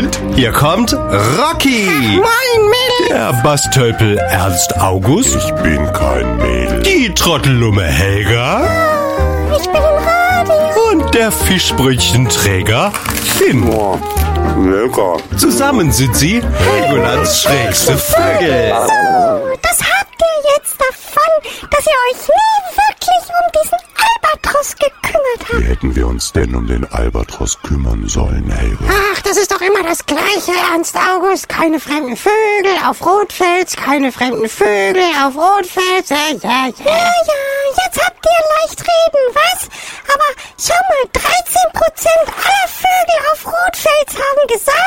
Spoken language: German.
Und hier kommt Rocky. Moin, Mädel. Der Bastölpel Ernst August. Ich bin kein Mädel. Die Trottellumme Helga. Ich bin im Radio. Und der Fischbrötchenträger Finn. Oh, lecker. Zusammen sind sie Helgolands schrägste Vögel. So, das habt ihr jetzt davon, dass ihr euch nie wirklich um diesen Albatros gekümmert habt. Wie hätten wir uns denn um den Albatros kümmern sollen, Helga? Ach, das ist doch immer das Gleiche, Ernst August. Keine fremden Vögel auf Rotfels, keine fremden Vögel auf Rotfels. Ja, jetzt habt ihr leicht reden, was? Aber schau mal, 13% aller Vögel auf Rotfels haben gesagt,